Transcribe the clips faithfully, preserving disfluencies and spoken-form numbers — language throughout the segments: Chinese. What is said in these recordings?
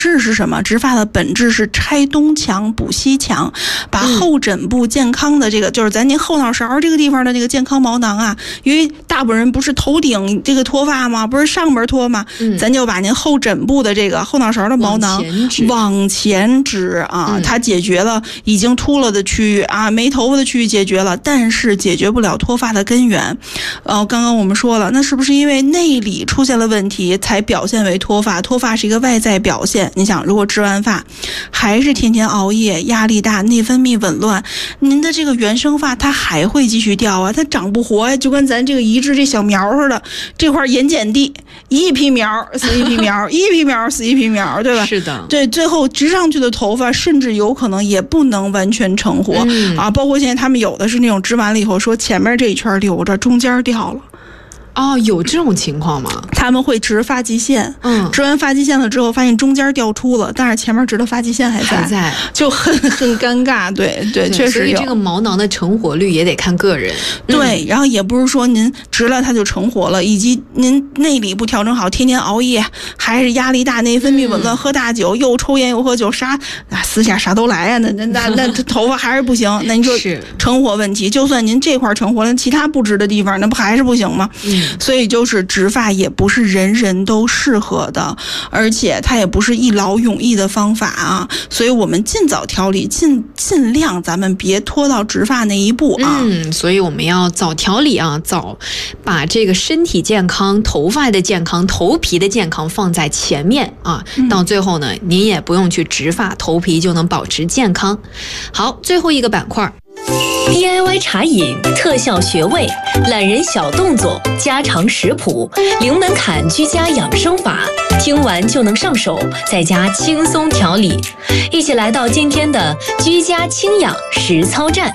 质是什么？植发的本质是拆东墙补西墙，把后枕部健康的这个，嗯、就是咱您后脑勺这个地方的这个健康毛囊啊，因为大部分人不是头顶这个脱发吗？不是上边脱吗？嗯、咱就把您后枕部的这个后脑勺的毛囊往前指啊，嗯、它解决了已经秃了的区域啊，没头发的区域解决了，但是解决不了脱发的根源。呃，刚刚我们说了，那是不是因为内里出现了问题才表现为脱发？脱发是一个外在表现。你想，如果植完发还是天天熬夜，压力大，内分泌紊乱，您的这个原生发它还会继续掉啊，它长不活呀，就跟咱这个移植这小苗似的，这块盐碱地一批苗死一批苗，一批苗死一批苗，对吧？ 是的， 对，最后植上去的头发甚至有可能也不能完全成活、嗯、啊，包括现在他们有的是那种植完了以后说前面这一圈留着，中间掉了。 哦，有这种情况吗？ 他们会植发际线， 嗯， 植完发际线了之后，发现中间掉秃了，但是前面植的发际线还在， 还在， 就很很尴尬。对对，确实有。所以这个毛囊的成活率也得看个人。 对，嗯、然后也不是说您植了它就成活了，以及您内里不调整好，天天熬夜，还是压力大，内分泌紊乱，嗯、喝大酒，又抽烟又喝酒，啥啊私下啥都来啊，那那那那头发还是不行。那你说成活问题，就算您这块成活了，其他不植的地方那不还是不行吗？嗯。所以就是植发也不是人人都适合的，而且它也不是一劳永逸的方法啊。所以我们尽早调理，尽尽量咱们别拖到植发那一步啊。 嗯，所以我们要早调理啊，早把这个身体健康、头发的健康、头皮的健康放在前面啊。到最后呢，您也不用去植发，头皮就能保持健康。好，最后一个板块。 D I Y 茶饮，特效穴位，懒人小动作，家常食谱，零门槛居家养生法，听完就能上手，在家轻松调理。一起来到今天的居家轻养实操站。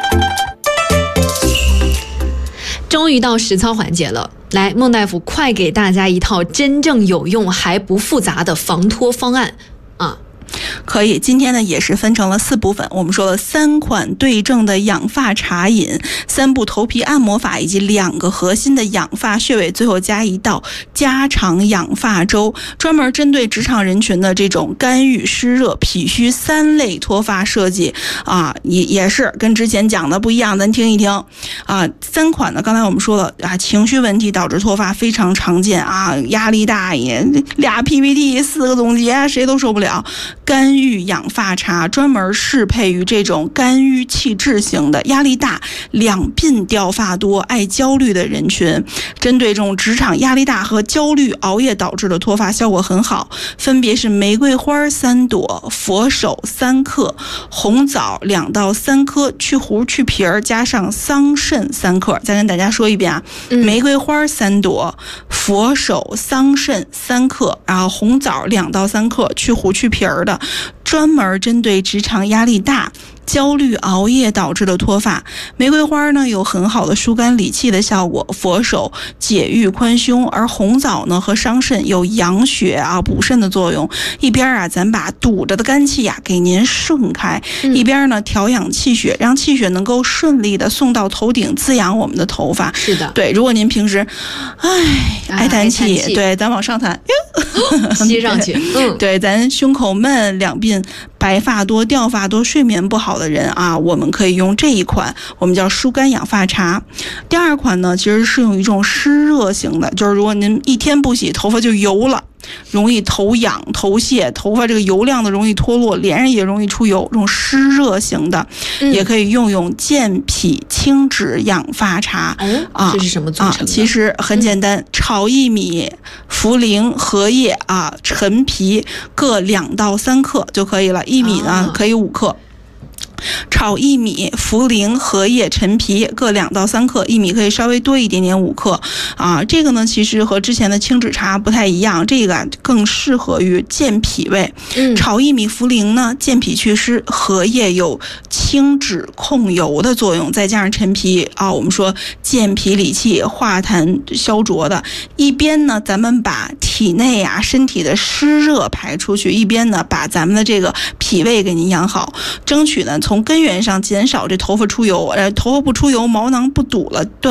终于到实操环节了，来，孟大夫快给大家一套真正有用还不复杂的防脱方案啊！ 可以，今天呢也是分成了四部分，我们说了三款对症的养发茶饮，三步头皮按摩法，以及两个核心的养发穴位，最后加一道家常养发粥，专门针对职场人群的这种干预、湿热、脾虚三类脱发设计啊，也也是跟之前讲的不一样，咱听一听啊。三款呢，刚才我们说了啊，情绪问题导致脱发非常常见啊，压力大也俩 P P T 四个总结谁都受不了。干预养发茶专门适配于这种肝郁气滞型的、压力大、两鬓掉发多、爱焦虑的人群，针对这种职场压力大和焦虑、熬夜导致的脱发效果很好，分别是玫瑰花三朵、佛手三克、红枣两到三颗、去核去皮儿，加上桑葚三克。再跟大家说一遍啊，玫瑰花三朵、佛手、桑葚三克，然后红枣两到三克，去核去皮儿的，专门针对职场压力大、焦虑、熬夜导致的脱发。玫瑰花呢有很好的疏肝理气的效果，佛手解郁宽胸，而红枣呢和桑葚有养血啊补肾的作用。一边啊咱把堵着的肝气呀、啊、给您顺开，嗯、一边呢调养气血，让气血能够顺利的送到头顶，滋养我们的头发。 是的， 对，如果您平时唉爱叹气，啊、对，咱往上弹， 吸上去， 嗯，对，咱胸口闷、两鬓白发多、掉发多、睡眠不好的人啊，我们可以用这一款，我们叫疏肝养发茶。第二款呢，其实适用于这种湿热型的，就是如果您一天不洗，头发就油了，容易头痒、头屑，头发这个油亮的容易脱落，脸上也容易出油，这种湿热型的，嗯、也可以用用健脾清脂养发茶。 哦、啊，这是什么组成的？ 啊、其实很简单，嗯、炒薏米、茯苓、荷叶啊、陈皮各两到三克就可以了。薏米呢、啊、可以五克。炒薏米、茯苓、荷叶、陈皮各两到三克，薏米可以稍微多一点点五克啊。这个呢，其实和之前的清脂茶不太一样，这个更适合于健脾胃。嗯、炒薏米、茯苓呢，健脾祛湿；荷叶有清脂控油的作用，再加上陈皮啊，我们说健脾理气、化痰消浊的。一边呢，咱们把体内啊身体的湿热排出去，一边呢把咱们的这个脾胃给您养好，争取呢从根源上减少这头发出油，呃，头发不出油，毛囊不堵了，断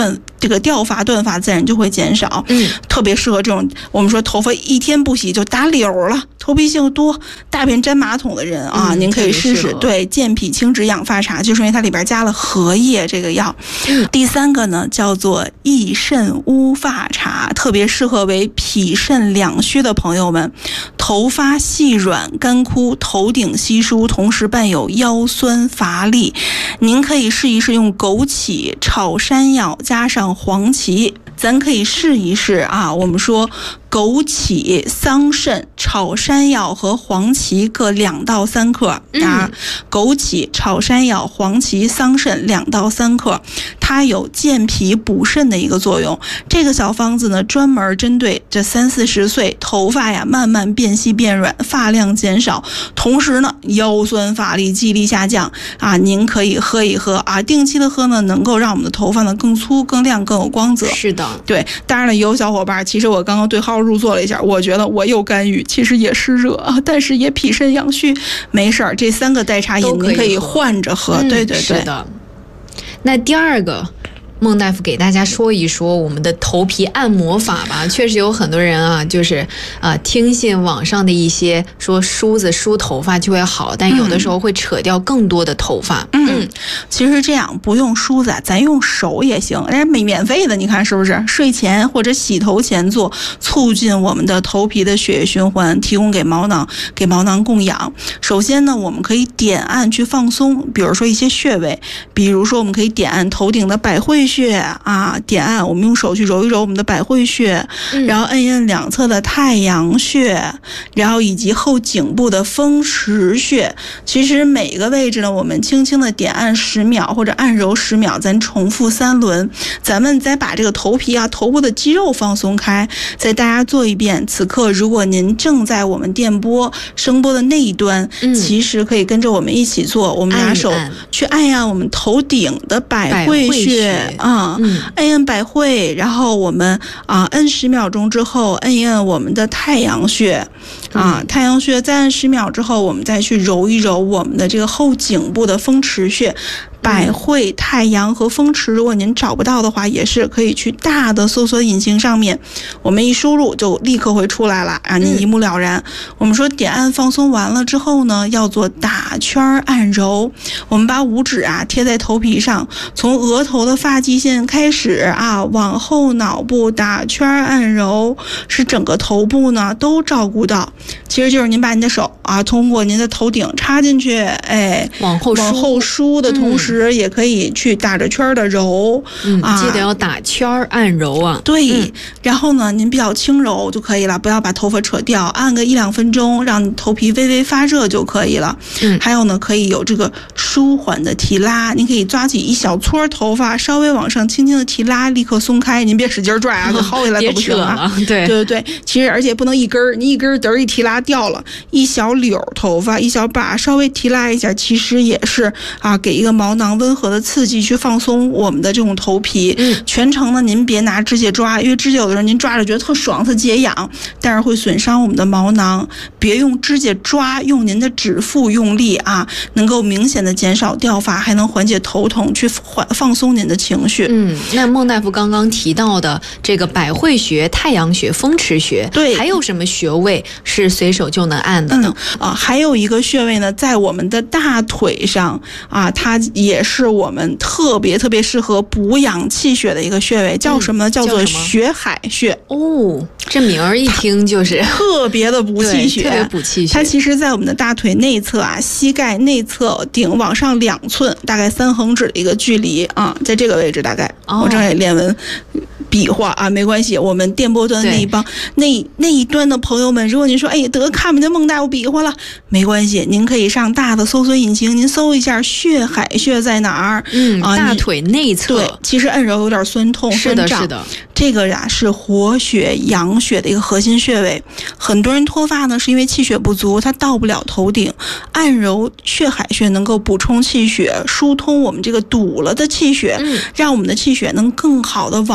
这个掉发断发自然就会减少。 嗯， 特别适合这种我们说头发一天不洗就打绺了，头皮屑多，大便沾马桶的人啊， 嗯、 您可以试试。对，健脾清脂养发茶，就是因为它里边加了荷叶这个药。 嗯、 第三个呢叫做益肾乌发茶，特别适合为脾肾两虚的朋友们，头发细软干枯，头顶稀疏，同时伴有腰酸乏力。您可以试一试用枸杞炒山药加上黄芪，咱可以试一试啊。我们说枸杞、桑葚、炒山药和黄芪各两到三克啊。枸杞、炒山药、黄芪、桑葚两到三克，它有健脾补肾的一个作用。这个小方子呢，专门针对这三四十岁头发呀慢慢变细变软，发量减少，同时呢腰酸乏力、记忆力下降啊。您可以喝一喝啊，定期的喝呢，能够让我们的头发呢更粗、更亮、更有光泽。 是的， 对。当然了，也有小伙伴，其实我刚刚对号入座了一下，我觉得我有干预，其实也是热啊，但是也脾肾阳虚，没事儿，这三个代茶饮您可以换着喝。 嗯、 对对对， 是的。那第二个，孟大夫给大家说一说我们的头皮按摩法吧。确实有很多人啊，就是啊、呃，听信网上的一些说梳子梳头发就会好，但有的时候会扯掉更多的头发。 嗯，嗯其实这样不用梳子，咱用手也行，人家免免费的，你看是不是？睡前或者洗头前做，促进我们的头皮的血液循环，提供给毛囊，给毛囊供氧。首先呢，我们可以点按去放松，比如说一些穴位，比如说我们可以点按头顶的百会穴啊，点按我们用手去揉一揉我们的百会穴， 嗯、 然后按一按两侧的太阳穴，然后以及后颈部的风池穴。其实每个位置呢，我们轻轻的点按十秒或者按揉十秒，咱重复三轮，咱们再把这个头皮啊、头部的肌肉放松开，再大家做一遍。此刻如果您正在我们电波声波的那一端， 嗯、 其实可以跟着我们一起做，我们拿手去按一按我们头顶的百会穴啊， 嗯、 按一按百会，然后我们啊按十秒钟之后按一按我们的太阳穴啊， 嗯、 太阳穴再按十秒之后，我们再去揉一揉我们的这个后颈部的风池穴。百会、太阳和风池，如果您找不到的话，也是可以去大的搜索引擎上面，我们一输入就立刻会出来了啊，您一目了然。嗯、我们说点按放松完了之后呢，要做打圈按揉。我们把五指啊贴在头皮上，从额头的发际线开始啊，往后脑部打圈按揉，使整个头部呢都照顾到。其实就是您把您的手啊，通过您的头顶插进去，哎， 往后往后梳的同时。嗯也可以去打着圈的揉， 嗯， 啊， 记得要打圈按揉啊。 对， 嗯、 然后呢，您比较轻柔就可以了，不要把头发扯掉，按个一两分钟，让头皮微微发热就可以了。 嗯， 还有呢，可以有这个舒缓的提拉，您可以抓起一小撮头发，稍微往上轻轻的提拉，立刻松开，您别使劲拽啊，就薅回来都不行啊。 对对对对，其实而且不能一根儿，你一根儿嘚儿一提拉掉了，一小绺头发，一小把稍微提拉一下，其实也是啊，给一个毛囊温和的刺激，去放松我们的这种头皮。 嗯， 全程呢，您别拿指甲抓，因为指甲有的人您抓着觉得特爽，特解痒，但是会损伤我们的毛囊。别用指甲抓，用您的指腹用力啊，能够明显的减少掉发，还能缓解头痛，去缓放松您的情绪。 嗯，那孟大夫刚刚提到的这个百会穴、太阳穴、风池穴， 对， 还有什么穴位是随手就能按的呢？ 嗯、啊，还有一个穴位呢，在我们的大腿上啊，它也是我们特别特别适合补养气血的一个穴位，叫什么呢？嗯、叫做血海穴。 哦，这名儿一听就是特别的补气血， 特别补气血。 它其实在我们的大腿内侧啊，膝盖内侧顶往上两寸，大概三横指的一个距离啊，在这个位置大概。哦、我正在练文比划啊，没关系，我们电波端那一帮那那一端的朋友们，如果您说哎得看不见孟大夫比划了，没关系，您可以上大的搜索引擎，您搜一下血海穴在哪儿。 嗯，啊、大腿内侧。 对，其实按揉有点酸痛， 是的， 酸胀是的。 这个呀是活血养血的一个核心穴位。很多人脱发呢，是因为气血不足，他到不了头顶。按揉血海穴能够补充气血，疏通我们这个堵了的气血， 嗯、 让我们的气血能更好的往上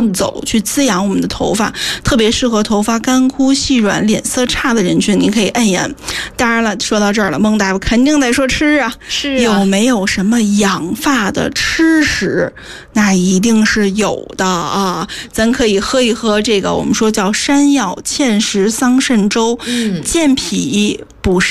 向走，去滋养我们的头发，特别适合头发干枯细软脸色差的人群，你可以按一按。当然了，说到这儿了，孟大夫肯定得说吃啊， 是啊， 有没有什么养发的吃食？那一定是有的啊，咱可以喝一喝这个我们说叫山药芡实桑葚粥， 嗯， 健脾补